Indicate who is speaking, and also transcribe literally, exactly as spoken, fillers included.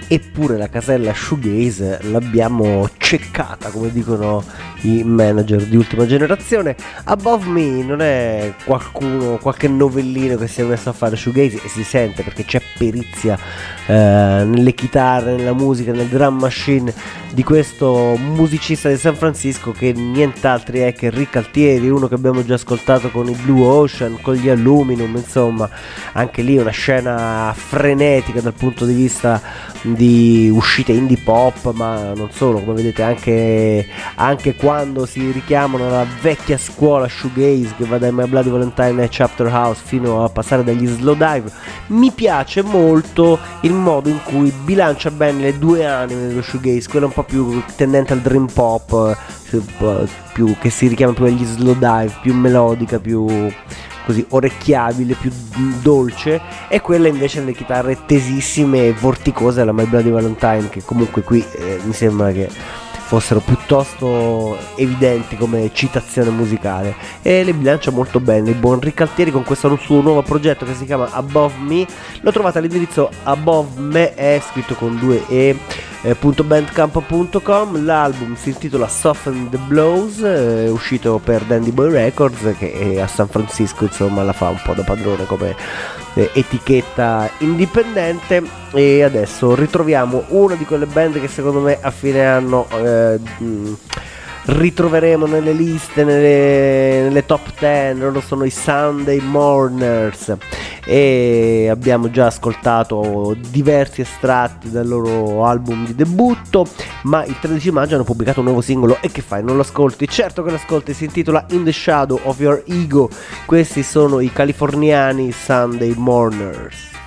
Speaker 1: eppure la casella shoegaze l'abbiamo ceccata, come dicono i manager di Ultima Generazione. Above Me non è qualcuno, qualche novellino che si è messo a fare shoegaze, e si sente perché c'è perizia eh, nelle chitarre, nella musica, nel drum machine di questo musicista di San Francisco, che nient'altri è che Rick Altieri, uno che abbiamo già ascoltato con i Blue Ocean, con gli Aluminum. Insomma, anche lì una scena frenetica dal punto di vista di uscite indie pop, ma non solo, come vedete anche, anche quando si richiamano alla vecchia scuola shoegaze che va dai My Bloody Valentine e Chapter House fino a passare dagli Slowdive. Mi piace molto il modo in cui bilancia bene le due anime dello shoegaze, quella un po' più tendente al dream pop, più, che si richiama più agli Slowdive, più melodica, più così orecchiabile, più dolce, e quella invece delle chitarre tesissime e vorticose alla My Bloody Valentine, che comunque qui eh, mi sembra che fossero piuttosto evidenti come citazione musicale, e le bilancia molto bene il buon Rick Altieri con questo suo nuovo progetto che si chiama Above Me. Lo trovate all'indirizzo above me, è scritto con due e eh, .bandcamp punto com. L'album si intitola Soften the Blows, è uscito per Dandy Boy Records, che è a San Francisco, insomma la fa un po' da padrone come eh, etichetta indipendente. E adesso ritroviamo una di quelle band che secondo me a fine anno eh, ritroveremo nelle liste, nelle, nelle top dieci. Loro sono i Sunday Mourners, e abbiamo già ascoltato diversi estratti dal loro album di debutto, ma il tredici maggio hanno pubblicato un nuovo singolo. E che fai, non lo ascolti? Certo che lo ascolti, si intitola In the Shadow of Your Ego. Questi sono i californiani Sunday Mourners.